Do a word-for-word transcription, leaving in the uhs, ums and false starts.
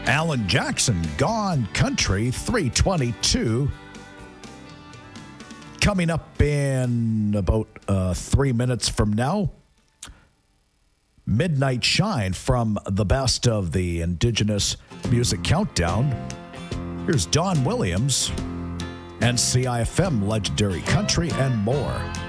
Alan Jackson, Gone Country, three twenty-two. Coming up in about uh, three minutes from now, Midnight Shine from the best of the Indigenous Music Countdown. Here's Don Williams and C I F M Legendary Country and more.